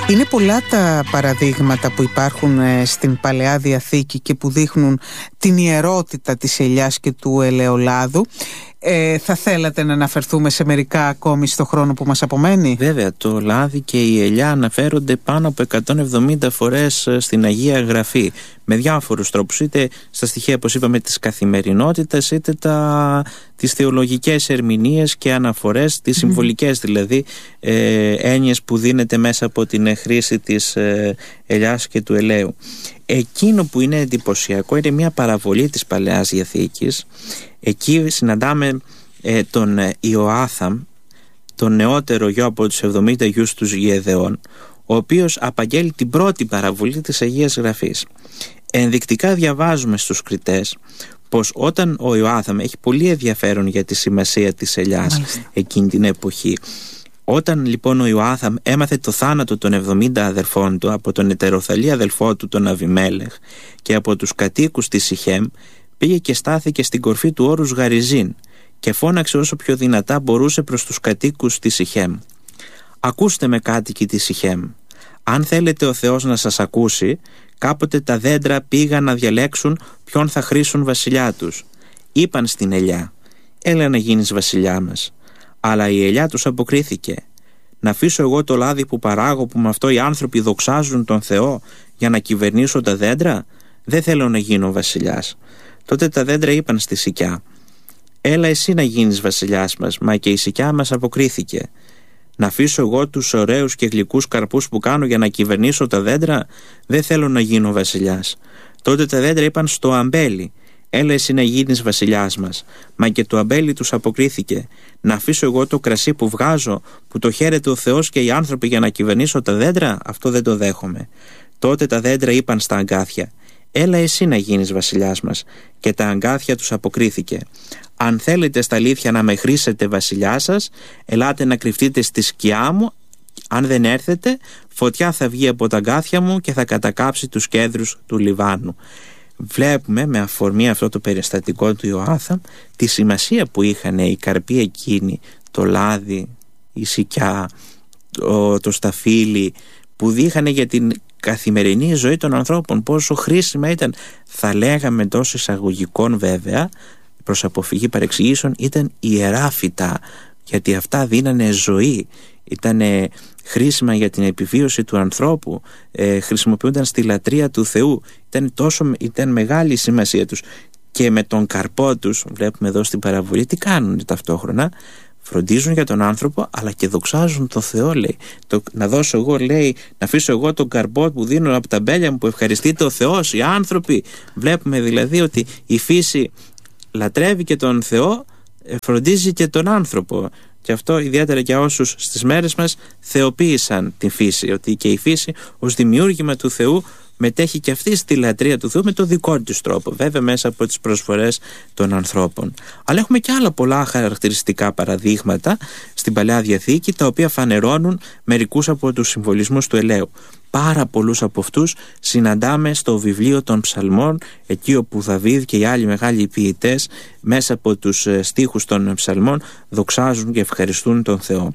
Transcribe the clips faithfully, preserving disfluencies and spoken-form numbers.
Είναι πολλά τα παραδείγματα που υπάρχουν στην Παλαιά Διαθήκη και που δείχνουν την ιερότητα της ελιάς και του ελαιολάδου. Ε, θα θέλατε να αναφερθούμε σε μερικά ακόμη στο χρόνο που μας απομένει? Βέβαια, το λάδι και η ελιά αναφέρονται πάνω από εκατόν εβδομήντα φορές στην Αγία Γραφή, με διάφορους τρόπους, είτε στα στοιχεία, όπως είπαμε, της καθημερινότητας, είτε τα, τις θεολογικές ερμηνείες και αναφορές, τις mm-hmm. συμβολικές δηλαδή ε, έννοιες που δίνεται μέσα από την χρήση της ε, ελιάς και του ελαίου. Εκείνο που είναι εντυπωσιακό είναι μια παραβολή της Παλαιάς Διαθήκης. Εκεί συναντάμε ε, τον Ιωάθαμ, τον νεότερο γιο από τους εβδομήντα γιους τους Γεδεών, ο οποίος απαγγέλει την πρώτη παραβολή της Αγίας Γραφής. Ενδεικτικά διαβάζουμε στους κριτές πως όταν ο Ιωάθαμ έχει πολύ ενδιαφέρον για τη σημασία της ελιάς Μάλιστα. εκείνη την εποχή, όταν λοιπόν ο Ιωάθαμ έμαθε το θάνατο των εβδομήντα αδερφών του από τον ετεροθαλή αδελφό του τον Αβιμέλεχ και από τους κατοίκους της Σιχέμ, πήγε και στάθηκε στην κορφή του όρους Γαριζίν και φώναξε όσο πιο δυνατά μπορούσε προς τους κατοίκους της Σιχέμ: «Ακούστε με, κάτοικοι της Σιχέμ, αν θέλετε ο Θεός να σας ακούσει, κάποτε τα δέντρα πήγαν να διαλέξουν ποιον θα χρήσουν βασιλιά τους. Είπαν στην ελιά: έλα να γίνεις βασιλιά μας. Αλλά η ελιά τους αποκρίθηκε: να αφήσω εγώ το λάδι που παράγω, που με αυτό οι άνθρωποι δοξάζουν τον Θεό, για να κυβερνήσω τα δέντρα? Δεν θέλω να γίνω βασιλιάς». Τότε τα δέντρα είπαν στη Σικιά: έλα εσύ να γίνεις βασιλιάς μας. Μα και η Σικιά μας αποκρίθηκε: να αφήσω εγώ τους ωραίους και γλυκούς καρπούς που κάνω για να κυβερνήσω τα δέντρα? Δεν θέλω να γίνω βασιλιάς. Τότε τα δέντρα είπαν στο αμπέλι: έλα εσύ να γίνεις βασιλιάς μας. Μα και το αμπέλι τους αποκρίθηκε: να αφήσω εγώ το κρασί που βγάζω, που το χαίρεται ο Θεός και οι άνθρωποι, για να κυβερνήσω τα δέντρα? Αυτό δεν το δέχομαι. Τότε τα δέντρα είπαν στα αγκάθια: έλα εσύ να γίνεις βασιλιάς μας. Και τα αγκάθια τους αποκρίθηκε: αν θέλετε στα αλήθεια να με χρήσετε βασιλιά σας, ελάτε να κρυφτείτε στη σκιά μου. Αν δεν έρθετε, φωτιά θα βγει από τα αγκάθια μου και θα κατακάψει τους κέδρους του Λιβάνου. Βλέπουμε με αφορμή αυτό το περιστατικό του Ιωάθαμ τη σημασία που είχαν οι καρποί εκείνοι, το λάδι, η σικιά, το, το σταφύλι, που δείχνανε για την καθημερινή ζωή των ανθρώπων πόσο χρήσιμα ήταν. Θα λέγαμε εντός εισαγωγικών βέβαια, προς αποφυγή παρεξηγήσεων, ήταν ιερά φυτά, γιατί αυτά δίνανε ζωή, ήταν χρήσιμα για την επιβίωση του ανθρώπου, ε, χρησιμοποιούνταν στη λατρεία του Θεού, ήταν, τόσο, ήταν μεγάλη η σημασία τους. Και με τον καρπό τους, βλέπουμε εδώ στην παραβολή, τι κάνουν ταυτόχρονα? Φροντίζουν για τον άνθρωπο, αλλά και δοξάζουν τον Θεό, λέει. Το, να δώσω εγώ, λέει, να αφήσω εγώ τον καρπό που δίνω από τα μπέλια μου, που ευχαριστείται ο Θεός, οι άνθρωποι. Βλέπουμε δηλαδή ότι η φύση λατρεύει και τον Θεό, φροντίζει και τον άνθρωπο. Και αυτό ιδιαίτερα για όσους στις μέρες μας θεοποίησαν την φύση, ότι και η φύση ως δημιούργημα του Θεού μετέχει και αυτή στη λατρεία του Θεού με το δικό της τρόπο, βέβαια μέσα από τις προσφορές των ανθρώπων. Αλλά έχουμε και άλλα πολλά χαρακτηριστικά παραδείγματα στην Παλαιά Διαθήκη, τα οποία φανερώνουν μερικούς από τους συμβολισμούς του ελαίου. Πάρα πολλούς από αυτούς συναντάμε στο βιβλίο των Ψαλμών, εκεί όπου Δαβίδ και οι άλλοι μεγάλοι ποιητές μέσα από τους στίχους των Ψαλμών δοξάζουν και ευχαριστούν τον Θεό.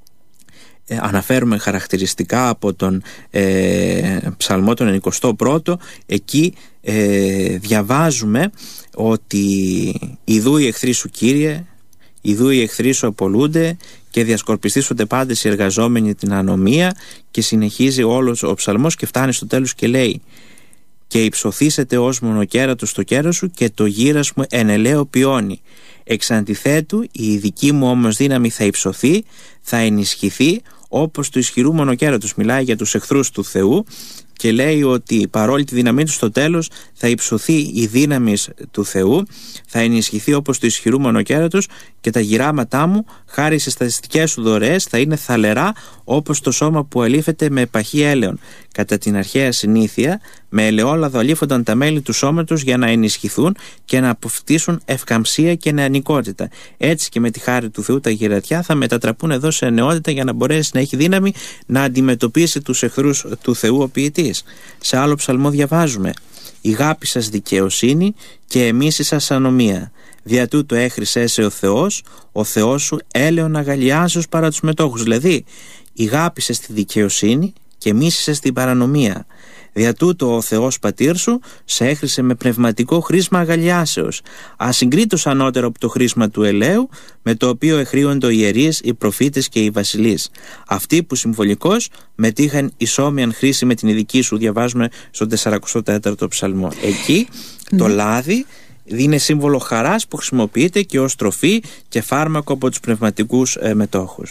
Ε, αναφέρουμε χαρακτηριστικά από τον ε, Ψαλμό τον ενικοστό πρώτο. Εκεί ε, διαβάζουμε ότι «Ιδού οι εχθροί σου, Κύριε, ιδού οι εχθροί σου απολούνται και διασκορπιστήσονται πάντες οι εργαζόμενοι την ανομία». Και συνεχίζει όλος ο ψαλμός και φτάνει στο τέλος και λέει: «Και υψωθήσετε ως μονοκέρατος στο κέρας σου και το γύρας μου εν ελαίο πιώνει. Εξ αντιθέτου η δική μου όμως δύναμη θα υψωθεί, θα ενισχυθεί όπως του ισχυρού μονοκέρατος». Μιλάει για τους εχθρούς του Θεού και λέει ότι παρόλη τη δύναμή του στο τέλος θα υψωθεί η δύναμη του Θεού, θα ενισχυθεί όπως του ισχυρού μονοκέρατος, και τα γυράματά μου χάρη σε στατιστικές σου δωρεές θα είναι θαλερά όπως το σώμα που αλήφεται με παχύ έλαιον. Κατά την αρχαία συνήθεια, με ελαιόλαδο αλήφονταν τα μέλη του σώματος για να ενισχυθούν και να αποκτήσουν ευκαμψία και νεανικότητα. Έτσι και με τη χάρη του Θεού τα γυρατιά θα μετατραπούν εδώ σε νεότητα για να μπορέσει να έχει δύναμη να αντιμετωπίσει τους εχθρούς του Θεού ο ποιητής. Σε άλλο ψαλμό διαβάζουμε: «Η γάπη σας δικαιοσύνη και εμείς σας ανομία. Δια τούτο έχρισέ σε ο Θεός, ο Θεός σου έλεον αγαλιάζος παρά τους μετόχους». Δηλαδή, ηγάπησε στη δικαιοσύνη και μίσησες την παρανομία. Δια τούτο ο Θεός πατήρ σου σε έχρισε με πνευματικό χρήσμα αγαλιάσεως, ασυγκρίτως ανώτερο από το χρήσμα του ελαίου, με το οποίο εχρίονται οι ιερείς, οι προφήτες και οι βασιλείς. Αυτοί που συμβολικώς μετήχαν ισόμοιαν χρήση με την ειδική σου, διαβάζουμε στον σαράντα τέταρτο ψαλμό. Εκεί το ναι. λάδι είναι σύμβολο χαράς που χρησιμοποιείται και ως τροφή και φάρμακο από τους πνευματικούς ε, μετόχους.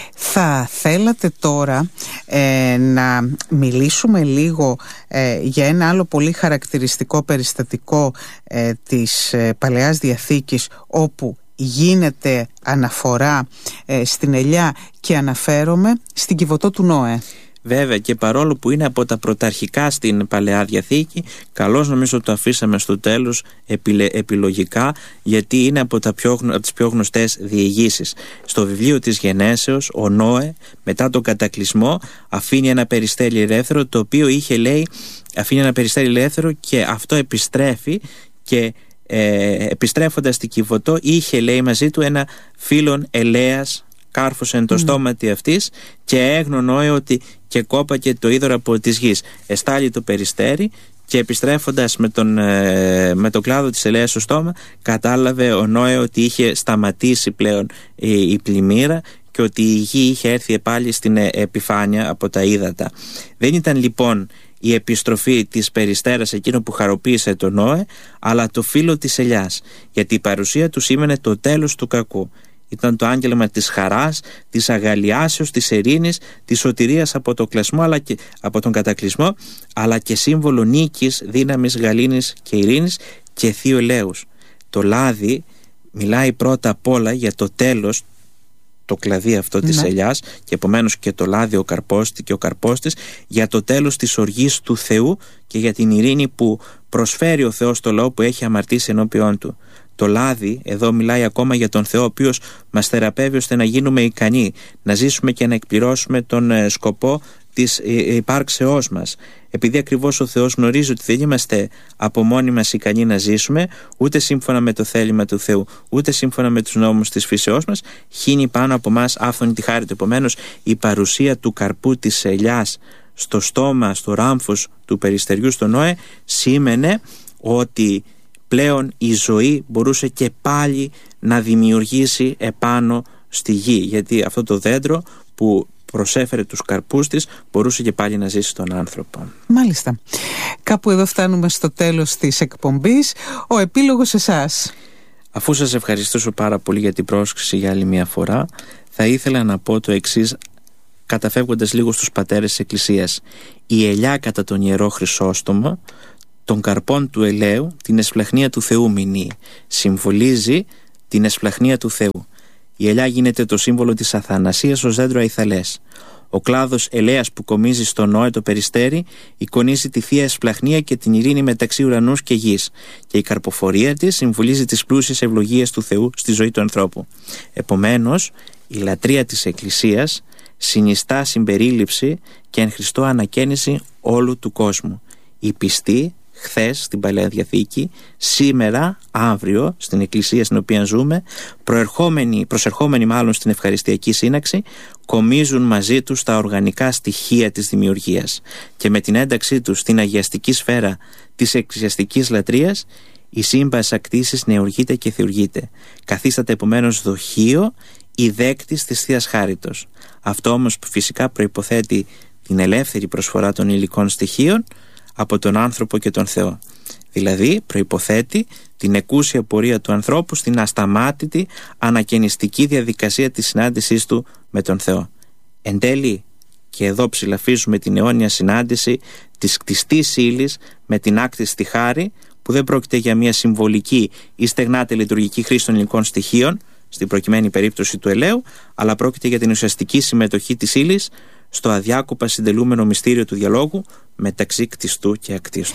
Θα θέλατε τώρα ε, να μιλήσουμε λίγο ε, για ένα άλλο πολύ χαρακτηριστικό περιστατικό ε, της ε, Παλαιάς Διαθήκης, όπου γίνεται αναφορά ε, στην ελιά, και αναφέρομαι στην Κιβωτό του Νόε. Βέβαια, και παρόλο που είναι από τα πρωταρχικά στην Παλαιά Διαθήκη, καλώς νομίζω το αφήσαμε στο τέλος επιλε, επιλογικά, γιατί είναι από, τα πιο, από τις πιο γνωστές διηγήσεις. Στο βιβλίο της Γενέσεως, ο Νόε μετά τον κατακλυσμό αφήνει ένα περιστέρι ελεύθερο, το οποίο είχε, λέει, αφήνει ένα περιστέρι ελεύθερο και αυτό επιστρέφει, και ε, επιστρέφοντας στην Κιβωτό είχε, λέει, μαζί του ένα φύλλον ελαίας, κάρφωσεν το mm. στόματι αυτής, και έγνω Νόε ότι και κόπακε το είδωρο από της γης. Εστάλει το περιστέρι, και επιστρέφοντας με τον, ε, με τον κλάδο της ελαίας στο στόμα, κατάλαβε ο Νόε ότι είχε σταματήσει πλέον η, η πλημμύρα και ότι η γη είχε έρθει πάλι στην επιφάνεια από τα ύδατα. Δεν ήταν λοιπόν η επιστροφή της περιστέρας εκείνο που χαροποίησε τον Νόε, αλλά το φύλλο της ελιάς, γιατί η παρουσία του σήμαινε το τέλος του κακού. Ήταν το άγγελμα της χαράς, της αγαλιάσεως, της ειρήνης, της σωτηρίας από, το κλασμό, αλλά και, από τον κατακλυσμό, αλλά και σύμβολο νίκης, δύναμης, γαλήνης και ειρήνης και θείου ελέους. Το λάδι μιλάει πρώτα απ' όλα για το τέλος, το κλαδί αυτό της ναι. ελιάς, και επομένως και το λάδι ο καρπός και ο καρπός της, για το τέλος της οργής του Θεού και για την ειρήνη που προσφέρει ο Θεός στο λαό που έχει αμαρτήσει ενώπιόν του. Το λάδι εδώ μιλάει ακόμα για τον Θεό, ο οποίος μας θεραπεύει ώστε να γίνουμε ικανοί, να ζήσουμε και να εκπληρώσουμε τον ε, σκοπό της ε, υπάρξεώς μας. Επειδή ακριβώς ο Θεός γνωρίζει ότι δεν είμαστε από μόνοι μας ικανοί να ζήσουμε, ούτε σύμφωνα με το θέλημα του Θεού, ούτε σύμφωνα με τους νόμους της φύσεώς μας, χύνει πάνω από μας άφθονη τη χάρη του. Επομένως, η παρουσία του καρπού της ελιάς στο στόμα, στο ράμφος του περιστεριού στο Νόε, σήμαινε ότι πλέον η ζωή μπορούσε και πάλι να δημιουργήσει επάνω στη γη, γιατί αυτό το δέντρο που προσέφερε τους καρπούς της μπορούσε και πάλι να ζήσει τον άνθρωπο. Μάλιστα. Κάπου εδώ φτάνουμε στο τέλος της εκπομπής. Ο επίλογος εσάς. Αφού σας ευχαριστήσω πάρα πολύ για την πρόσκληση για άλλη μια φορά, θα ήθελα να πω το εξής, καταφεύγοντας λίγο στους πατέρες της Εκκλησίας. Η ελιά κατά τον Ιερό Χρυσόστομο των καρπών του ελαίου την εσπλαχνία του Θεού μηνύει. Συμβολίζει την εσπλαχνία του Θεού. Η ελιά γίνεται το σύμβολο της αθανασίας ως δέντρο αϊθαλές. Ο κλάδος ελαίας που κομίζει στο Νόε το περιστέρι εικονίζει τη θεία εσπλαχνία και την ειρήνη μεταξύ ουρανούς και γης, και η καρποφορία της συμβολίζει τις πλούσιες ευλογίες του Θεού στη ζωή του ανθρώπου. Επομένως, η λατρεία της Εκκλησίας συνιστά συμπερίληψη και εν Χριστώ ανακαίνιση όλου του κόσμου. Οι πιστοί χθες στην Παλαιά Διαθήκη, σήμερα, αύριο στην Εκκλησία στην οποία ζούμε, προερχόμενοι, προσερχόμενοι μάλλον στην ευχαριστιακή σύναξη, κομίζουν μαζί τους τα οργανικά στοιχεία της δημιουργίας, και με την ένταξή τους στην αγιαστική σφαίρα της εκκλησιαστικής λατρείας, η σύμπας ακτήσης νεουργείται και θεουργείται. Καθίσταται επομένως δοχείο η δέκτης της Θείας Χάριτος. Αυτό όμως φυσικά προϋποθέτει την ελεύθερη προσφορά των υλικών στοιχείων από τον άνθρωπο και τον Θεό. Δηλαδή προϋποθέτει την εκούσια πορεία του ανθρώπου στην ασταμάτητη ανακαινιστική διαδικασία της συνάντησής του με τον Θεό. Εν τέλει, και εδώ ψηλαφίζουμε την αιώνια συνάντηση της κτιστής ύλης με την άκτιστη χάρη, που δεν πρόκειται για μια συμβολική ή στεγνάτη λειτουργική χρήση των υλικών στοιχείων, στην προκειμένη περίπτωση του ελαίου, αλλά πρόκειται για την ουσιαστική συμμετοχή της ύλης στο αδιάκοπα συντελούμενο μυστήριο του διαλόγου μεταξύ κτιστού και ακτίστου.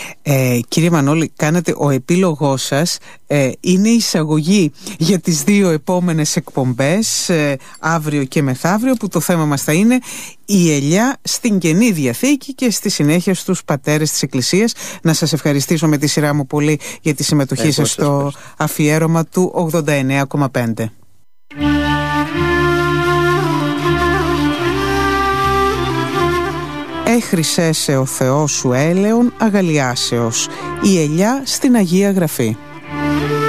Ε, κύριε Μανώλη, κάνετε, ο επίλογός σας ε, είναι εισαγωγή για τις δύο επόμενες εκπομπές, ε, αύριο και μεθαύριο, που το θέμα μας θα είναι η ελιά στην Καινή Διαθήκη και στη συνέχεια στους πατέρες της Εκκλησίας. Να σας ευχαριστήσω με τη σειρά μου πολύ για τη συμμετοχή σας στο αφιέρωμα του ογδόντα εννέα κόμμα πέντε. «Έχρισέ ο Θεός σου έλεον αγαλιάσεως», η ελιά στην Αγία Γραφή.